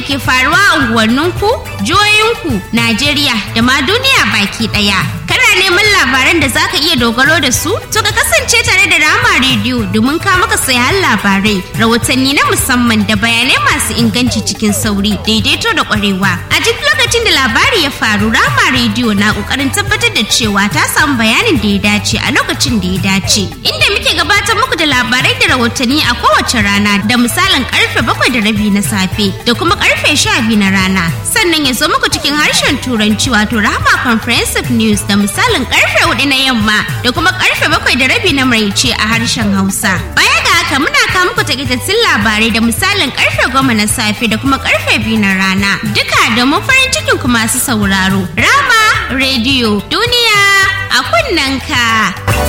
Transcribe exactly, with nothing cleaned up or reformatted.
ke faruwa a unguwanninku, jihohinku, Najeriya da ma duniya baki ɗaya. Kana neman labaran da zaka iya dogaro da su? To ka kasance tare da Rama Radio domin ka maka sayan labarai, rahotanni na musamman da bayanai masu inganci cikin sauri, daidaito da ƙwarewa. A duk lokacin da labari ya faru, Rama Radio na ƙoƙarin tabbatar da cewa ta samu bayanin da ya dace a lokacin da ya dace. Inda muke gabatar muku da labarai da rahotanni a kowace rana da misalin karfe bakwai da rabi na safe da kuma karfe sha biyu na rana. Sannan ya zo muku cikin harshen Turanci wato Rahama Comprehensive News da misalin karfe hudu na yamma da kuma karfe bakwai da rabi na maraice a harshen Hausa. Baya ga haka muna kawo muku takaitattun labarai da misalin karfe goma na safe da kuma karfe biyu na rana. Duka domin farin cikin ku masu sauraro. Rama Radio, duniya a kunnanka.